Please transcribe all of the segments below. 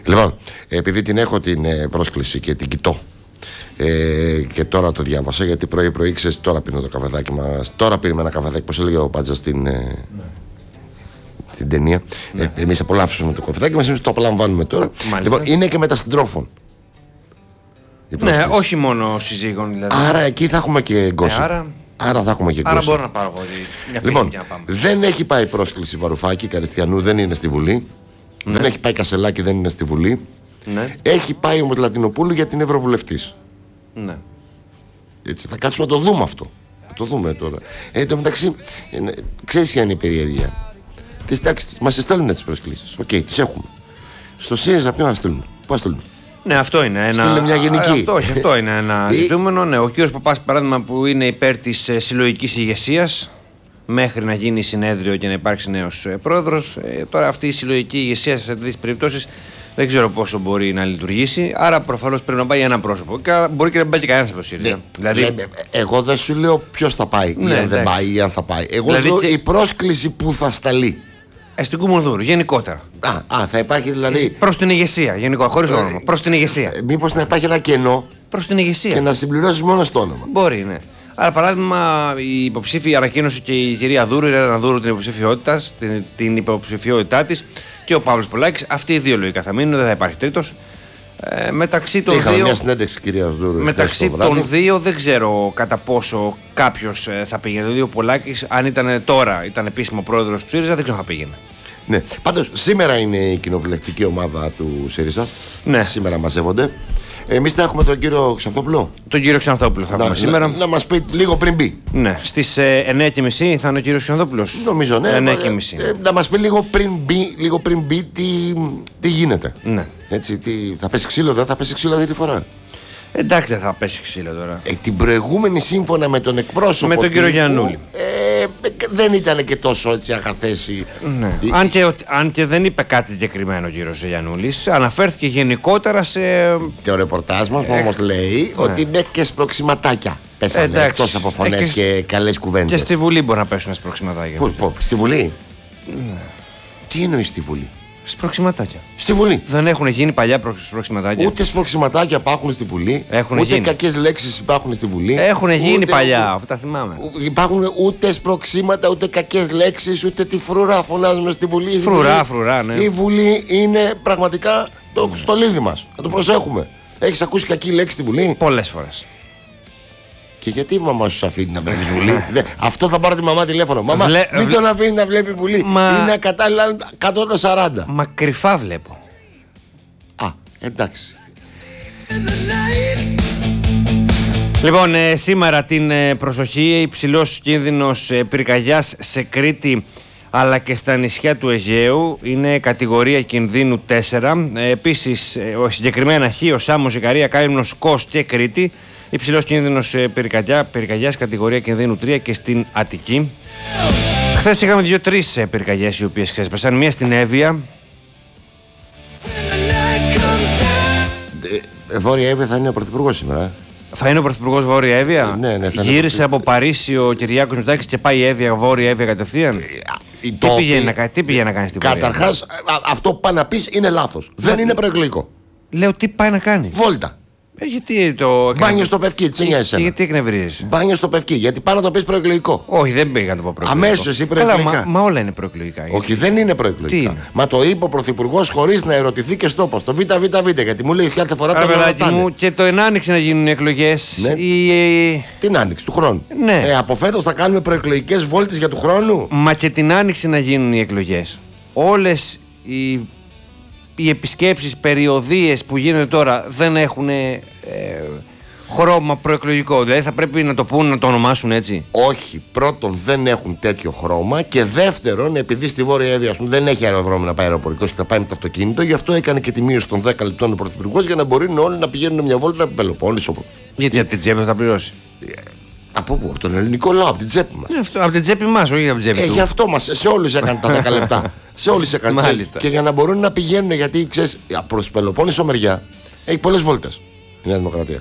Λοιπόν, επειδή την έχω την πρόσκληση και την κοιτώ και τώρα το διάβασα, γιατί πρωί-πρωί ξέρεις, τώρα πίνω το καφεδάκι μας. Τώρα πίνουμε ένα καφεδάκι, πώς έλεγε ο Πάτζας στην ταινία. Εμείς απολαύσουμε το καφεδάκι μας, εμείς το απολαμβάνουμε τώρα. Λοιπόν, είναι και μετασυντρόφων. Ναι, όχι μόνο συζύγων δηλαδή. Άρα εκεί θα έχουμε και γκόσι. Άρα θα έχουμε και γκόσι. Άρα μπορώ να πάρω μια λοιπόν, δεν έχει πάει πρόσκληση Βαρουφάκη, Καριστιανού, δεν είναι στη Βουλή. Ναι. Δεν έχει πάει Κασελάκη, δεν είναι στη Βουλή. Ναι. Έχει πάει ο Λατινοπούλου για την Ευρωβουλευτής. Ναι. Έτσι, θα κάτσουμε να το δούμε αυτό. Θα το δούμε τώρα. Εν τω μεταξύ, ξέρεις ποια είναι η περιέργεια. Μας στέλνουν τις προσκλήσεις. Οκ, τις έχουμε. Στο ΣΥΡΙΖΑ ποιον θα στείλουν? Πού θα στείλουν? Ναι, αυτό είναι ένα. Μια γενική. Αυτό είναι ένα ζητούμενο. Ναι, ο κ. Παπάς, παράδειγμα, που είναι υπέρ της συλλογικής ηγεσίας, μέχρι να γίνει συνέδριο και να υπάρξει νέος πρόεδρος. Τώρα αυτή η συλλογική ηγεσία σε τέτοιες περιπτώσεις δεν ξέρω πόσο μπορεί να λειτουργήσει. Άρα προφανώς πρέπει να πάει ένα πρόσωπο. Μπορεί και να πάει και κανένας από το ΣΥΡΙΖΑ. Ναι, δηλαδή, εγώ δεν σου λέω ποιος θα πάει ή αν δεν πάει ή αν θα πάει. Εγώ δηλαδή, λέω η πρόσκληση που θα σταλεί. Στην Κουμουνδούρου, γενικότερα. Θα υπάρχει δηλαδή. Προς την ηγεσία, γενικότερα, χωρίς όνομα. Προς την ηγεσία. Μήπως να υπάρχει ένα κενό. Προς την ηγεσία. Και να συμπληρώσεις μόνο στο όνομα. Μπορεί, ναι. Άρα, παράδειγμα, η υποψήφια ανακοίνωσε και η κυρία Δούρου, η Ρένα Δούρου, την υποψηφιότητά της και ο Παύλος Πολάκης. Αυτοί οι δύο λογικά θα μείνουν, δεν θα υπάρχει τρίτος. Μεταξύ των είχαμε δύο. Μια συνέντευξη κυρίας Δούρου. Μεταξύ των δύο δεν ξέρω κατά πόσο κάποιος θα πήγαινε. Δηλαδή, ο Πολάκης, αν ήταν τώρα, ήταν επίσημο πρόεδρος του ΣΥΡΙΖΑ, δεν ξέρω αν θα πήγαινε. Ναι. Πάντως, σήμερα είναι η κοινοβουλευτική ομάδα του ΣΥΡΙΖΑ. Ναι. Σήμερα μαζεύονται. Εμείς θα έχουμε τον κύριο Ξανθόπουλο. Τον κύριο Ξανθόπουλο θα έχουμε σήμερα. Να μας πει λίγο πριν μπει. Ναι. Στις 9:30 θα είναι ο κύριος Ξανθόπουλος. Νομίζω, ναι. 9:30. Να μας πει λίγο πριν μπει τι γίνεται. Ναι. Έτσι, θα πέσει ξύλο, δεν θα πέσει ξύλο αυτή τη φορά? Εντάξει, δεν θα πέσει ξύλο τώρα. Την προηγούμενη, σύμφωνα με τον εκπρόσωπο. Με τον κύριο Γιαννούλη. Δεν ήταν και τόσο έτσι αγαθέση. Ναι. Αν και δεν είπε κάτι συγκεκριμένο ο κύριος Γιαννούλης, αναφέρθηκε γενικότερα σε. Το ρεπορτάζ μας όμως λέει ότι μέχρι και σπροξηματάκια πέσανε, εκτός από φωνές και καλές κουβέντες. Και στη Βουλή μπορεί να πέσουν σπροξηματάκια. Στη Βουλή? Ναι. Τι εννοείς στη Βουλή? Σπροξηματάκια. Στη Βουλή. Δεν έχουν γίνει παλιά σπροξηματάκια? Ούτε σπροξηματάκια υπάρχουν στη Βουλή. Ούτε κακές λέξεις υπάρχουν στη Βουλή. Έχουν γίνει παλιά, αυτά θυμάμαι. Υπάρχουν ούτε σπροξήματα, ούτε κακές λέξεις, ούτε τη φρουρά φωνάζουμε στη Βουλή. Φρουρά, ναι. Η Βουλή είναι πραγματικά το στολίδι μας. Να το προσέχουμε. Έχεις ακούσει κακή λέξη στη Βουλή? Πολλές φορές. Και γιατί η μαμά σου αφήνει να βλέπεις Βουλή? Αυτό θα πάρω τη μαμά τηλέφωνο. Μαμά, μην τον αφήνει να βλέπει Βουλή. Είναι κατάλληλα 140. Μα κρυφά βλέπω. Εντάξει. Λοιπόν, σήμερα την προσοχή, υψηλός κίνδυνος πυρκαγιάς σε Κρήτη αλλά και στα νησιά του Αιγαίου, είναι κατηγορία κινδύνου 4. Επίσης, συγκεκριμένα Χίο, Σάμος, Ικαρία, Κάιμνος, Κος και Κρήτη. Υψηλός κίνδυνος πυρκαγιάς, κατηγορία κινδύνου 3 και στην Αττική. Χθες είχαμε 2-3 πυρκαγιές οι οποίες ξέσπασαν. Μία στην Εύβοια. Βόρεια Εύβοια θα είναι ο Πρωθυπουργός σήμερα. Θα είναι ο Πρωθυπουργός Βόρεια Εύβοια. Ναι, γύρισε από Παρίσι ο Κυριάκος Μητσοτάκης και πάει η Βόρεια Εύβοια κατευθείαν. Τι πήγε να κάνει στην Βόρεια? Καταρχάς, αυτό που πάει να πεις είναι λάθος. Δεν είναι προεκλογικό. Λέω, τι πάει να κάνει? Βόλτα. Γιατί το. Μπάνιο στο Πευκή, τι νοιάζει? Και γιατί εκνευρίζεσαι? Μπάνιο στο Πευκή, γιατί πάει να το πεις προεκλογικό. Όχι, δεν πήγα να το πω προεκλογικό. Αμέσως εσύ προεκλογικά. Μα όλα είναι προεκλογικά. Όχι, δεν είναι προεκλογικά. Μα το είπε ο Πρωθυπουργός χωρίς να ερωτηθεί και στο πω. Το ΒΒ, γιατί μου λέει κάθε φορά το ρωτάνε. Και το ενάνοιξε να γίνουν εκλογές. Ναι. Την άνοιξη του χρόνου. Ναι. Από φέτος θα κάνουμε προεκλογικές βόλτες για του χρόνου. Μα και την άνοιξη να γίνουν οι εκλογές. Όλες οι επισκέψεις, περιοδίες που γίνονται τώρα δεν έχουν χρώμα προεκλογικό. Δηλαδή θα πρέπει να το πούν, να το ονομάσουν έτσι. Όχι. Πρώτον, δεν έχουν τέτοιο χρώμα. Και δεύτερον, επειδή στη Βόρεια Εύβοια δεν έχει αεροδρόμιο να πάει αεροπορικός και θα πάει με το αυτοκίνητο, γι' αυτό έκανε και τη μείωση των 10 λεπτών ο Πρωθυπουργός για να μπορεί όλοι να πηγαίνουν μια βόλτα από Πελοπόννησο. Γιατί από την τσέπη θα τα πληρώσει? Από πού? Από τον ελληνικό λαό, από την τσέπη μας. Από την τσέπη μας, όχι από την τσέπη του. Γι' αυτό μας, σε όλους έκανε τα 10 λεπτά. Σε όλους έκανε. Και για να μπορούν να πηγαίνουν, γιατί ξέρεις, προς Πελοπόννησο μεριά έχει πολλές βόλτες η Νέα Δημοκρατία.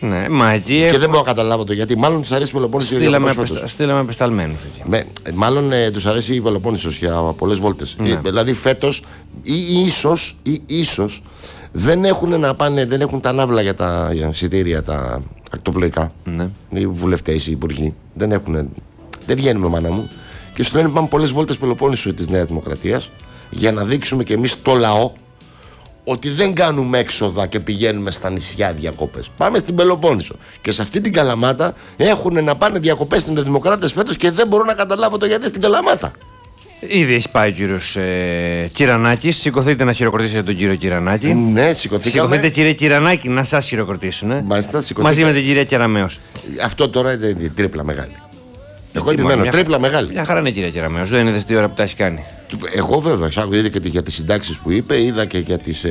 Ναι, μα εκεί και δεν μπορώ να καταλάβω το γιατί. Μάλλον τους αρέσει η Πελοπόννησος. Στείλαμε απεσταλμένους. Μάλλον τους αρέσει η Πελοπόννησος για πολλές βόλτες. Ναι. Δηλαδή φέτος ή ίσως δεν έχουν τα ναύλα για τα εισιτήρια τα ακτοπλοϊκά. Ναι. Οι βουλευτές, οι υπουργοί δεν βγαίνουμε, μάνα μου, και σου λένε πάμε πολλές βόλτες Πελοπόννησου της Νέας Δημοκρατίας για να δείξουμε και εμείς το λαό ότι δεν κάνουμε έξοδα και πηγαίνουμε στα νησιά διακοπές. Πάμε στην Πελοπόννησο. Και σε αυτή την Καλαμάτα έχουν να πάνε διακοπές στην Δημοκράτες φέτος και δεν μπορώ να καταλάβω το γιατί στην Καλαμάτα. Ήδη έχει πάει ο κύριος Κυρανάκης. Σηκωθείτε να χειροκροτήσετε τον κύριο Κυρανάκη. Ναι, σηκωθείτε κύριε Κυρανάκη να σας χειροκροτήσουν. Μαζί με την κυρία Κεραμέως. Αυτό τώρα είναι τρίπλα μεγάλη. Εγώ επιμένω, τρίπλα μεγάλη. Μια χαρά είναι κυρία Κεραμέως. Δεν είδες τι ώρα που τα έχει κάνει. Εγώ βέβαια, είδα και για τις συντάξεις που είπε, είδα και για τις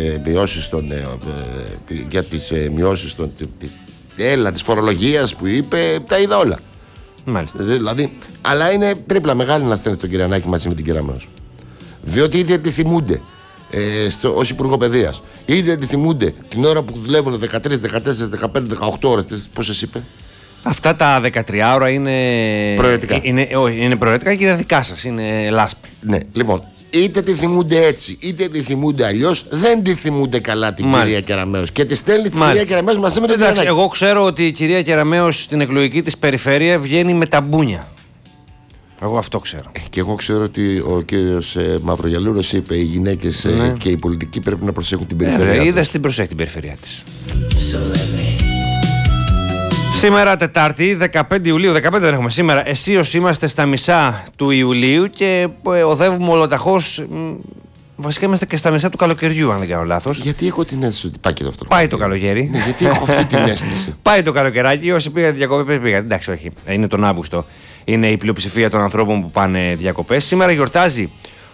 μειώσεις της φορολογίας που είπε, τα είδα όλα. Μάλιστα. Δηλαδή, αλλά είναι τρίπλα μεγάλη να στέλνει τον Κυρανάκη μαζί με την Κεραμέως. Διότι είτε τη θυμούνται ως Υπουργό Παιδείας, είτε τη θυμούνται την ώρα που δουλεύουν 13, 14, 15, 18 ώρες. Πόσες είπε? Αυτά τα 13 ώρα είναι προαιρετικά. Είναι προαιρετικά και είναι δικά σας, είναι λάσπη. Ναι, λοιπόν, είτε τη θυμούνται έτσι, είτε τη θυμούνται αλλιώς, δεν τη θυμούνται καλά την κυρία Κεραμέως. Και τη στέλνει την κυρία Κεραμέως μαζί με τον Κυρανάκη. Εγώ ξέρω ότι η κυρία Κεραμέως στην εκλογική της περιφέρεια βγαίνει με τα μπούνια. Εγώ αυτό ξέρω. Και εγώ ξέρω ότι ο κύριος Μαυρογιαλούρος είπε οι γυναίκες και οι πολιτικοί πρέπει να προσέχουν την περιφέρεια της. Είδες την προσέχει την περιφέρεια της. Σήμερα Τετάρτη, 15 Ιουλίου, 15 δεν έχουμε σήμερα, εσείως είμαστε στα μισά του Ιουλίου και οδεύουμε ολοταχώς, βασικά είμαστε και στα μισά του καλοκαιριού αν δεν κάνω λάθος. Γιατί έχω την αίσθηση ότι πάει και αυτό. Πάει το καλοκαίρι. Ναι, γιατί έχω αυτή την αίσθηση. Πάει το καλοκαιράκι, όσοι πήγαν διακοπές πήγαν, εντάξει όχι, είναι τον Αύγουστο, είναι η πλειοψηφία των ανθρώπων που πάνε διακοπές. Σήμερα γιορτάζει.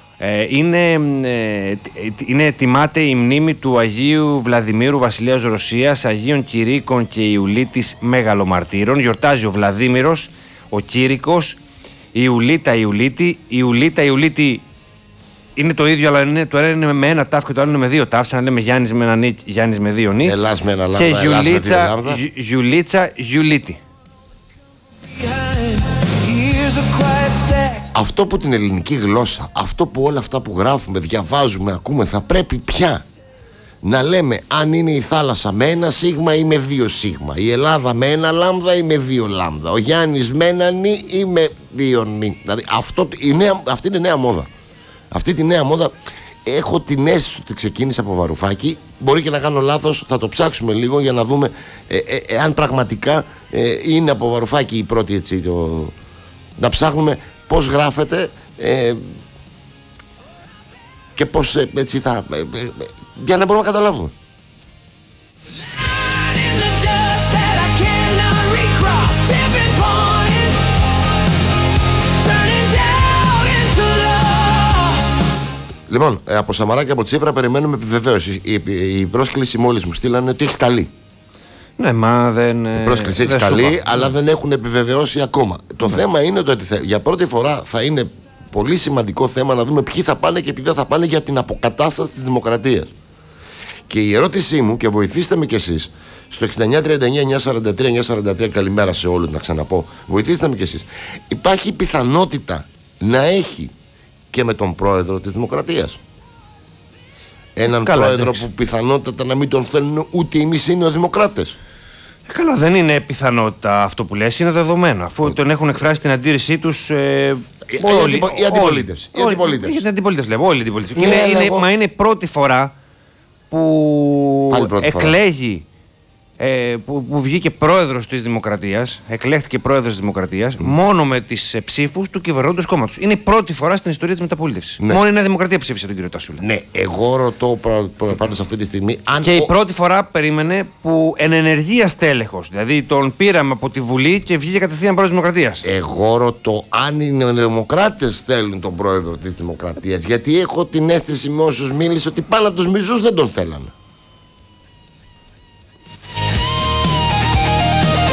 Τιμάται η μνήμη του Αγίου Βλαδιμήρου Βασιλέως Ρωσίας, Αγίων Κηρύκων και Ιουλίτης Μεγαλομαρτύρων. Γιορτάζει ο Βλαδίμηρος, ο Κήρυκος, η Ιουλίτα Ιουλίτη. Η Ιουλίτα Ιουλίτη είναι το ίδιο, αλλά το ένα είναι με ένα τάφ και το άλλο είναι με δύο τάφ. Σαν να λέμε Γιάννης με ένα νι, Γιάννης με δύο νι. Ελλάς με ένα λάμδα, και Γιουλίτσα Γιουλίτη. Αυτό που την ελληνική γλώσσα, αυτό που όλα αυτά που γράφουμε, διαβάζουμε, ακούμε, θα πρέπει πια να λέμε αν είναι η θάλασσα με ένα σίγμα ή με δύο σίγμα, η Ελλάδα με ένα λάμδα ή με δύο λάμδα, ο Γιάννης με ένα νι ή με δύο νι. Δηλαδή αυτή είναι νέα μόδα. Αυτή τη νέα μόδα έχω την αίσθηση ότι ξεκίνησε από Βαρουφάκη. Μπορεί και να κάνω λάθος, θα το ψάξουμε λίγο για να δούμε αν πραγματικά είναι από Βαρουφάκη η πρώτη έτσι να ψάχνουμε πώς γράφεται και πώς έτσι θα για να μπορούμε να καταλάβουμε. Λοιπόν, από Σαμαρά και από Τσίπρα περιμένουμε επιβεβαίωση. Η πρόσκληση μόλις μου στείλανε ότι έχει σταλεί. Ναι, μα δεν. Η πρόσκληση έχει σταλεί, αλλά δεν έχουν επιβεβαιώσει ακόμα. Το θέμα είναι ότι για πρώτη φορά θα είναι πολύ σημαντικό θέμα να δούμε ποιοι θα πάνε και ποιοι δεν θα πάνε για την αποκατάσταση της δημοκρατίας. Και η ερώτησή μου, και βοηθήστε με κι εσείς, στο 6939-943-943, καλημέρα σε όλους να ξαναπώ, βοηθήστε με κι εσείς. Υπάρχει πιθανότητα να έχει και με τον πρόεδρο της Δημοκρατίας έναν πρόεδρο που πιθανότατα να μην τον θέλουν ούτε οι μισοί νεοδημοκράτες. Καλά, δεν είναι πιθανότητα αυτό που λες, είναι δεδομένο. Αφού τον έχουν εκφράσει την αντίρρησή τους. Η αντιπολίτευση. Για την αντιπολίτευση λέμε. Όλη η αντιπολίτευση. Μα είναι η πρώτη φορά που εκλέγει. Που βγήκε πρόεδρος της Δημοκρατίας, εκλέχθηκε πρόεδρος της Δημοκρατίας, μόνο με τις ψήφους του κυβερνώντος κόμματος. Είναι η πρώτη φορά στην ιστορία της μεταπολίτευσης. Ναι. Μόνο η Νέα Δημοκρατία ψήφισε τον κύριο Τάσουλα. Ναι, εγώ ρωτώ πάντως αυτή τη στιγμή. Και η πρώτη φορά περίμενε που εν ενεργεία στέλεχος, δηλαδή τον πήραμε από τη Βουλή και βγήκε κατευθείαν πρόεδρος της Δημοκρατίας. Εγώ ρωτώ αν οι νεοδημοκράτες θέλουν τον πρόεδρο της Δημοκρατίας. Γιατί έχω την αίσθηση με όσους μίλησε ότι πάνω από τους μισούς δεν τον θέλανε.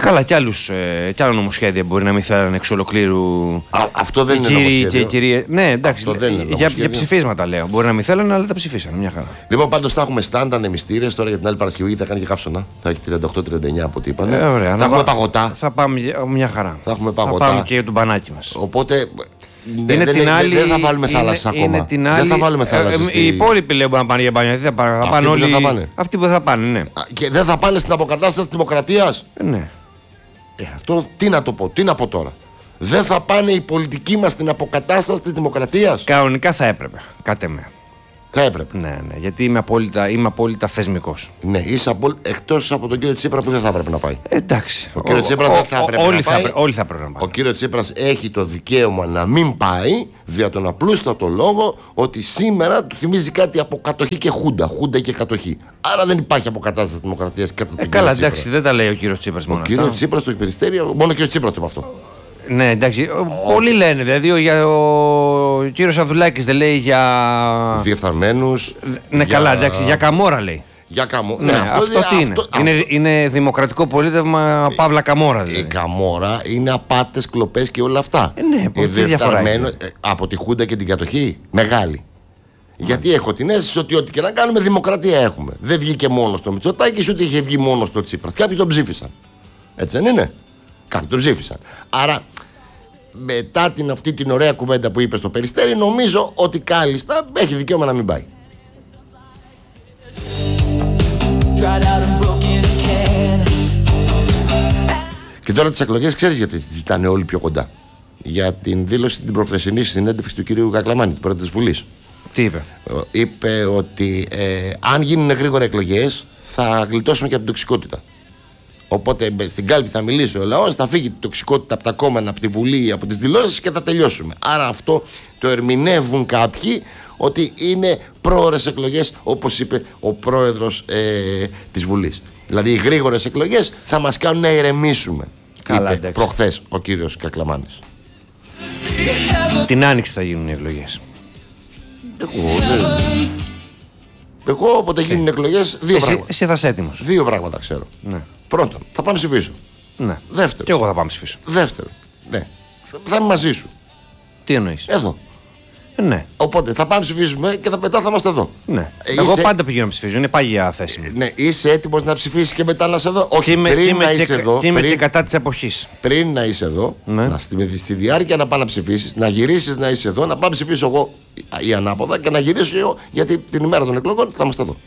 Καλά, κι άλλα νομοσχέδια μπορεί να μην θέλουν εξ ολοκλήρου. Αυτό δεν είναι νομοσχέδιο. Ναι, εντάξει. Για ψηφίσματα λέω. Μπορεί να μην θέλουν, αλλά τα ψηφίσανε. Μια χαρά. Λοιπόν, πάντως θα έχουμε στάντα, ανεμιστήρες. Τώρα για την άλλη Παρασκευή θα κάνει και καύσωνα. Θα έχει 38-39 από ό,τι είπανε. Θα έχουμε παγωτά. Θα πάμε μια χαρά. Θα έχουμε παγωτά. Θα πάμε και για τον μπανάκι μας. Οπότε. Δεν θα βάλουμε θάλασσα ακόμα. Δεν θα βάλουμε θάλασσα. Οι υπόλοιποι λέω να πάνε για μπάνιο. Θα πάνε όλοι. Αυτοί που θα πάνε, ναι. Και δεν θα πάνε στην αποκατάσταση της δημοκρατίας. Ναι. Αυτό τι να το πω, τι να πω τώρα. Δεν θα πάνε οι πολιτικοί μας στην αποκατάσταση της δημοκρατίας. Κανονικά θα έπρεπε. Κάτε με. Θα έπρεπε. Ναι, γιατί είμαι απόλυτα θεσμικός. Ναι, είσαι εκτός από τον κύριο Τσίπρα που δεν θα έπρεπε να πάει. Εντάξει. Ο κύριο Τσίπρας δεν θα έπρεπε να πάει. Όλοι θα έπρεπε να πάει. Ο κύριο Τσίπρας έχει το δικαίωμα να μην πάει δια τον απλούστατο λόγο ότι σήμερα του θυμίζει κάτι από κατοχή και χούντα. Χούντα και κατοχή. Άρα δεν υπάρχει αποκατάσταση της δημοκρατίας κατά τον κύριο Καλά, Τσίπρα. εντάξει, δεν τα λέει ο κύριο Τσίπρας μόνο. Ο κύριο Τσίπρας στο Περιστέριο, μόνο ο κύριο Τσίπρας το είπε αυτό. Ναι, εντάξει. Πολλοί λένε. Δηλαδή ο κύριος Αβδουλάκης δεν λέει για. Διεφθαρμένους. Ναι, καλά, εντάξει. Για Καμόρα λέει. Για ναι, αυτό τι είναι. Είναι δημοκρατικό πολίτευμα Παύλα Καμόρα. Δηλαδή. Η Καμόρα είναι απάτες, κλοπές και όλα αυτά. Ναι, διεφθαρμένο από τη Χούντα και την κατοχή. Μεγάλη. Γιατί έχω την αίσθηση ότι ό,τι και να κάνουμε δημοκρατία έχουμε. Δεν βγήκε μόνο στο Μητσοτάκη, ούτε είχε βγει μόνο στο Τσίπρα. Κάποιοι τον ψήφισαν. Έτσι δεν είναι? Κάποιοι τον ψήφισαν. Άρα, μετά αυτή την ωραία κουβέντα που είπε στο Περιστέρι, νομίζω ότι κάλλιστα έχει δικαίωμα να μην πάει. Και τώρα τις εκλογές ξέρεις γιατί ζητάνε όλοι πιο κοντά. Για την δήλωση την προχθεσινή συνέντευξη του κυρίου Κακλαμάνη, του πρόεδρου της Βουλής. Τι είπε? Είπε ότι αν γίνουν γρήγορα εκλογές θα γλιτώσουμε και από την τοξικότητα. Οπότε στην κάλπη θα μιλήσει ο λαός, θα φύγει η τοξικότητα από τα κόμματα, από τη Βουλή, από τις δηλώσεις και θα τελειώσουμε. Άρα αυτό το ερμηνεύουν κάποιοι ότι είναι πρόωρες εκλογές, όπως είπε ο πρόεδρος της Βουλής. Δηλαδή οι γρήγορες εκλογές θα μας κάνουν να ηρεμήσουμε. Καλά, είπε προχθές ο κύριος Κακλαμάνης. Την Άνοιξη θα γίνουν οι εκλογές. Εγώ όποτε γίνουν εκλογές, δύο πράγματα. Εσύ θα είσαι έτοιμος. Δύο πράγματα ξέρω. Ναι. Πρώτον, θα πάμε ψηφίσω. Ναι. Δεύτερον. Και εγώ θα πάμε ψηφίσω. Δεύτερον, ναι. Θα είμαι μαζί σου. Τι εννοείς? Εδώ. Ναι. Οπότε θα πάμε ψηφίσουμε και μετά θα είμαστε εδώ. Ναι. Εγώ πάντα πηγαίνω να ψηφίζω. Είναι πάγια θέση μου. Ναι. Είσαι έτοιμος να ψηφίσεις και μετά να είσαι εδώ? Όχι, πριν να είσαι εδώ. Και είμαι και κατά της εποχής. Πριν να είσαι εδώ, ναι. Στη διάρκεια να πάει να ψηφίσεις, να γυρίσεις να είσαι εδώ, να πάω να ψηφίσω εγώ ή ανάποδα και να γυρίσω εγώ, γιατί την ημέρα των εκλογών θα είμαστε εδώ.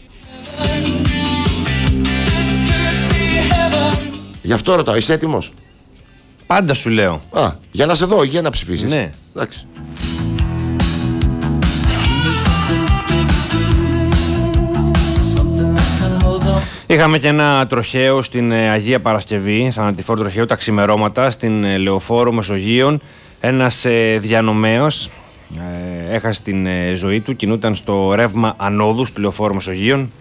Γι' αυτό ρωτάω, είσαι έτοιμος? Πάντα σου λέω. Για να είσαι εδώ, για να ψηφίσεις. Ναι. Εντάξει. Είχαμε και ένα τροχαίο στην Αγία Παρασκευή, θανατηφόρο τροχαίο τα ξημερώματα στην Λεωφόρο Μεσογείων. Ένας διανομέος έχασε την ζωή του, κινούταν στο ρεύμα ανόδου του Λεωφόρου Μεσογείων.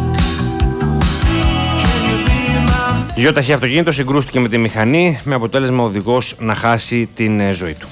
Γιοταχή αυτοκίνητο συγκρούστηκε με τη μηχανή, με αποτέλεσμα ο οδηγός να χάσει την ζωή του.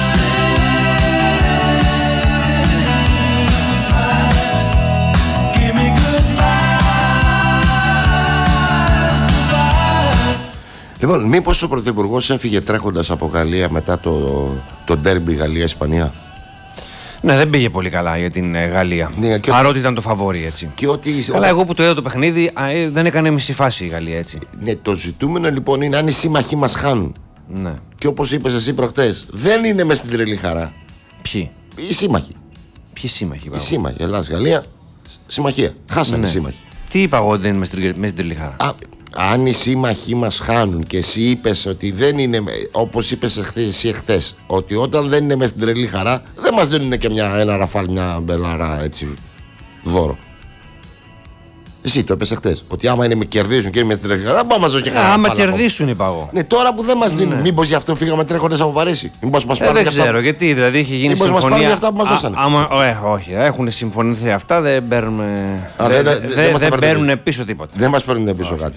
Λοιπόν, μήπως ο Πρωθυπουργός έφυγε τρέχοντας από Γαλλία μετά το ντέρμπι Γαλλία-Ισπανία? Ναι, δεν πήγε πολύ καλά για την Γαλλία. Ναι, παρότι ήταν το φαβόρι, έτσι. Αλλά εγώ που το είδα το παιχνίδι, δεν έκανε μισή φάση η Γαλλία, έτσι. Ναι, το ζητούμενο λοιπόν είναι αν οι σύμμαχοί μας χάνουν. Ναι. Και όπως είπες εσύ προχτές, δεν είναι μες στην τρελή χαρά. Ποιοι? Οι σύμμαχοι. Ποιοι σύμμαχοι? Οι σύμμαχοι. Ελλάδας-Γαλλία, συμμαχία. Χάσανε οι σύμμαχοι. Τι είπα εγώ ότι δεν είναι μες στην τρελή χαρά? Αν οι σύμμαχοί μας χάνουν και εσύ είπες ότι δεν είναι, όπως είπες εσύ εχθές, ότι όταν δεν είναι μες στην τρελή χαρά, δεν μας δίνουν και ένα ραφάλ, μια μπελάρα έτσι δώρο. Εσύ το είπες εχθές, ότι άμα είναι με κερδίζουν και είναι μες στην τρελή χαρά, πάμε μαζί και χαρά. Άμα κερδίσουν είπα εγώ. Ναι, τώρα που δεν μας δίνουν, μήπως γι' αυτό φύγαμε τρέχοντας από Παρίσι? Μήπως μας πάρουν δεν ξέρω, γιατί δηλαδή έχει γίνει συμφωνία. Μήπως μας πάρουν για αυτά που μας δώσανε? Όχι, έχουν συμφωνηθεί αυτά, δεν παίρνουμε. Δεν παίρνουν πίσω τίποτα. Δεν μας παίρνουν πίσω κάτι.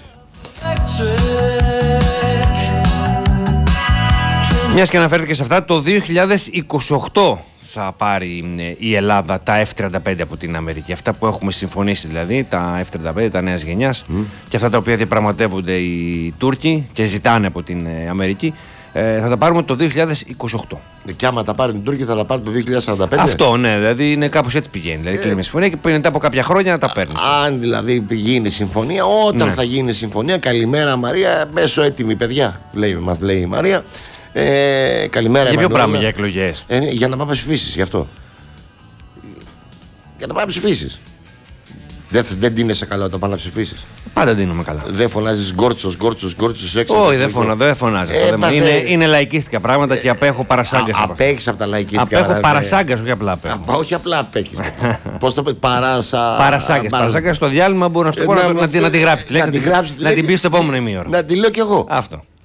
Μιας και αναφέρθηκε σε αυτά, το 2028 θα πάρει η Ελλάδα τα F-35 από την Αμερική. Αυτά που έχουμε συμφωνήσει δηλαδή, τα F-35, τα νέας γενιάς, και αυτά τα οποία διαπραγματεύονται οι Τούρκοι και ζητάνε από την Αμερική, θα τα πάρουμε το 2028. Και άμα τα πάρουν οι Τούρκοι θα τα πάρουν το 2045. Αυτό, ναι, δηλαδή είναι κάπως έτσι πηγαίνει. Δηλαδή κλείνει με συμφωνία και μετά από κάποια χρόνια να τα παίρνει. Αν δηλαδή γίνει συμφωνία, όταν θα γίνει συμφωνία, καλημέρα Μαρία, μέσω έτοιμη παιδιά, μας λέει η Μαρία. Καλημέρα. Για ποιο πράγμα, για εκλογές? Για να πάμε ψηφίσεις, γι' αυτό. Για να πάμε ψηφίσεις. Δεν ντύνεσαι καλά όταν πάνε να ψηφίσεις? Πάντα ντύνομαι καλά. Δεν φωνάζεις γκόρτσος έξω? Όχι, δεν φωνάζω. Είναι λαϊκίστικα πράγματα και απέχω παρασάγκας. Απέχεις από τα λαϊκίστικα. Απέχω παρασάγκας, όχι απλά απέχω. Όχι απλά απέχεις. Πώς το πες? Παρασάγκας. Στο διάλειμμα μπορώ να σου πω να τη γράψεις. Να την πεις στο επόμενο ημίωρο. Να τη λέω κι εγώ. Αυτό.